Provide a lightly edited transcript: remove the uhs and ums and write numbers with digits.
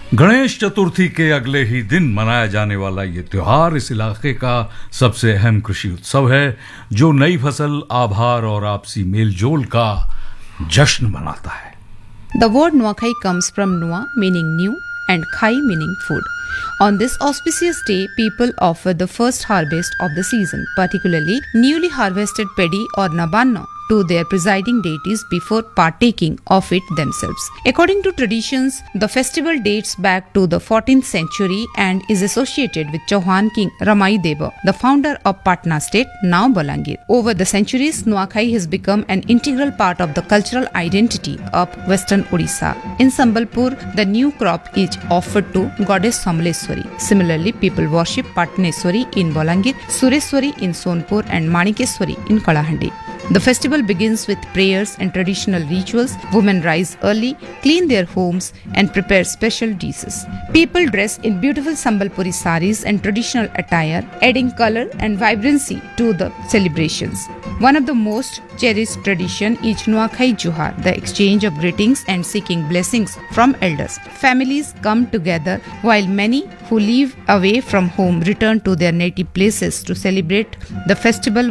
गणेश चतुर्थी के अगले ही दिन मनाया जाने वाला ये त्योहार इस इलाके का सबसे अहम कृषि उत्सव है, जो नई फसल, आभार और आपसी मेलजोल का जश्न मनाता है। The word Nuakhai comes from Nua, meaning new, and Khai, meaning food. On this auspicious day, people offer the first harvest of the season, particularly newly harvested paddy or nabanna, to their presiding deities before partaking of it themselves. According to traditions, the festival dates back to the 14th century and is associated with Chauhan king Ramai Deva, the founder of Patna state, now Balangir. Over the centuries, Nuakhai has become an integral part of the cultural identity of western Odisha. In Sambalpur, the new crop is offered to goddess Samleswari. Similarly, people worship Patneswari in Balangir, Sureswari in Sonpur and Manikeswari in Kalahandi. The festival begins with prayers and traditional rituals. Women rise early, clean their homes, and prepare special dishes. People dress in beautiful Sambalpuri saris and traditional attire, adding color and vibrancy to the celebrations. One of the most cherished tradition is Nuakhai Juhar, the exchange of greetings and seeking blessings from elders. Families come together while many who live away from home return to their native places to celebrate the festival